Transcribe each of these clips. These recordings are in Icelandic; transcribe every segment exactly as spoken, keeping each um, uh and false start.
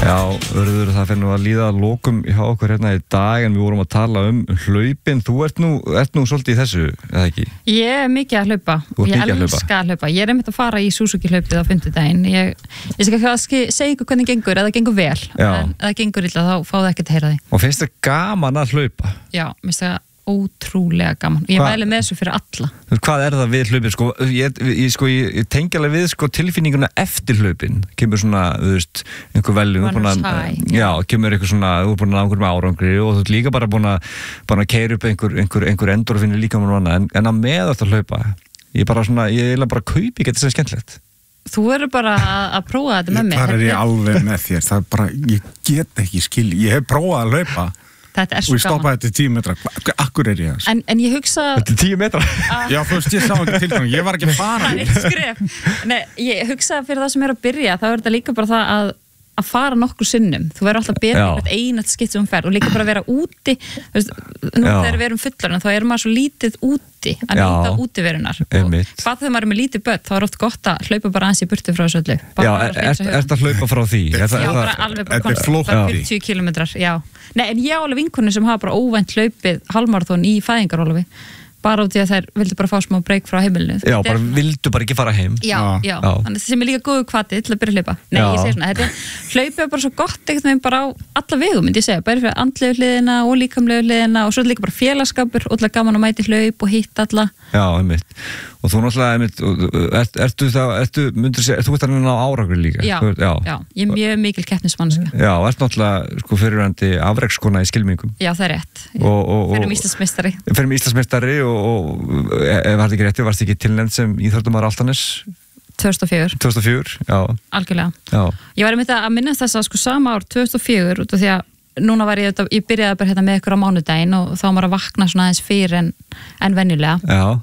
Já, Urður, það fyrir nú að líða að lokum hjá okkur hérna í dag en við vorum að tala um hlaupin. Þú ert nú, ert nú svolítið í þessu, eða ekki? Ég er mikið að hlaupa. Ég elska að hlaupa. Ég er einmitt að fara í Suzuki hlaupið á fimmtudaginn. Ég, ég skal kannski segja ykkur hvernig gengur, eða gengur vel. Já. En ef það gengur illa þá fá það ekkert að heyra því. Og finnst þér gaman að hlaupa? Já, finnst það ótrúlega gaman. Ég Hva? mæli með þessu fyrir alla. Hvað er það við hlaupin? Sko, ég, ég, sko, ég tengi alveg við sko, tilfinninguna eftir hlaupin. Kemur svona, þú veist, einhver veljum. Já, kemur eitthvað svona, þú er búin að ná einhverjum árangri og þú ert líka bara búin að, bara að keyra upp einhver, einhver, einhver endorfínu líka með hana. En, en að með þetta hlaupa, ég bara svona, ég er bara að kaupi, getur það skemmtilegt. Þú verður bara að, að prófa þetta með mig. Þar er ég alveg með þér. Það er bara, ég get ekki skil. Ég hef prófað að hlaupa. Þetta er svo gaman. Og ég stoppaði þetta tíu metra. Akkur er ég þess? En, en ég hugsa... Þetta er tíu metra? Já, þú veist, ég sá ekki tilgang. Ég var ekki að fara. Það er eitt skref. Nei, ég hugsa fyrir það sem er að byrja, þá er þetta líka bara það að að fara nokkur sinnum. Þú verður alltaf betur með einat skipt sem ferð og líka bara að vera úti. Þú veist, nú Já. Þegar við erum fullorðin þá er maður svo lítið úti að nýta útiverunar. Og hvað þegar maður er með lítið börn þá er oft gott að hlaupa bara aðeins í burtu frá þessu öllu. Já, er þetta að hlaupa frá því? Já, bara alveg bara konstant, bara fjörutíu kílómetrar, já. Nei, en ég á alveg vinkonur sem hafa bara óvænt hlaupið hálfmaraþon í fæðingarorlofi. Bara út í að þær vildu bara fá smá breyk frá heimilinu. Já, bara vildu bara ekki fara heim. Já, já, já. Þannig sem er líka góðu hvati til að byrja að hlaupa. Nei, já. Ég segir svona, þetta hlaupið er bara svo gott einhvern veginn bara á alla vegum, myndi ég segja, bara fyrir andlegu hliðina og líkamlegu hliðina og svo er líka bara félagskapur, ótrúlega gaman að mæti hlaup og hitta alla. Já, einmitt. Og þú náttúrulega, einmitt, ert, ertu það, ertu, myndur segja, þú ert að ná árangur líka? Já, ert, já. já, ég er mjög mikil keppnismannska. Já, ert náttúrulega, sko, fyrirverandi afrekskona í skylmingum. Já, það er rétt. Og, og, Fyrir Íslandsmeistari. Fyrir Íslandsmeistari og, og ef var þetta ekki rétti, varst ekki tilnefnd sem íþróttumaður Álftanes? tvö þúsund og fjögur. tvö þúsund og fjögur, já. Algjörlega. Já. Ég var einmitt að minnast þess að sko sama ár tvö þúsund og fjögur út af því að núna var ég, ég byrjaði bara hérna með ykkur á mánudaginn og þá var maður að vakna svona aðeins fyrir en, en venjulega. Já.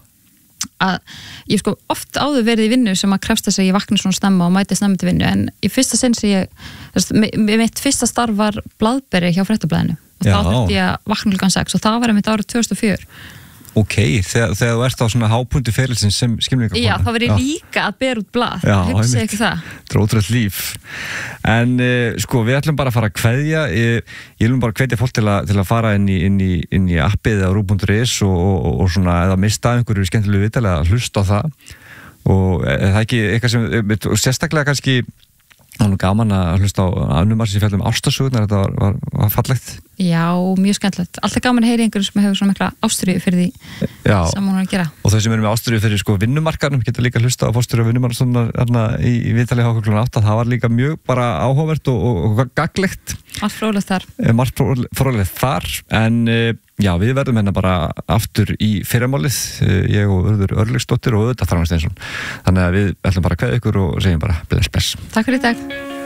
Að ég sko oft áður verið í vinnu sem að krefst þess að ég vakna svona snemma og mæti snemma til vinnu en í fyrsta sinn sem ég, þess, mitt fyrsta starf var blaðberi hjá Fréttablaðinu og þá þurfti ég að vakna klukkan sex og það var einmitt árið tvö þúsund og fjögur. Ok, þegar, þegar þú ert á svona hápunkti ferilsins sem skylmingakona. Já, þá verið ég líka að bera út blað. Já, hugsa ekki það. Það er ótrúlegt líf. En uh, sko, við ætlum bara að fara að kveðja. Ég, ég ætlum bara að kveðja fólk til að, til að fara inn í, inn í, inn í appið á ruv punktur is og, og, og svona, eða mista einhverju skemmtilegu viðtali að hlusta á það. Og það er ekki eitthvað sem, og sérstaklega kannski, það var nú gaman að hlusta á annumar sem fjallum ástarsögurnar, þetta var, var, var fallegt. Já, mjög skemmtilegt. Alltaf gaman að heyra einhverjum sem hefur svona mikla ástríðu fyrir því sem hún er að gera. Og þau sem eru með ástríðu fyrir sko vinnumarkaðnum geta líka hlusta á fórstjóra vinnumarkaðstunnar í, í viðtali hjá okkur klukkan átta. Það var líka mjög bara áhugavert og, og, og gagnlegt. Margt fróðlegt þar. Margt fróðlegt þar, en já, við verðum hérna bara aftur í fyrramálið, ég og Urður Örlygsdóttir og auðvitað Þráinn Steinsson. Þannig að við ætlum bara að kveðja ykkur og segjum bara bless bless. Takk fyrir í dag.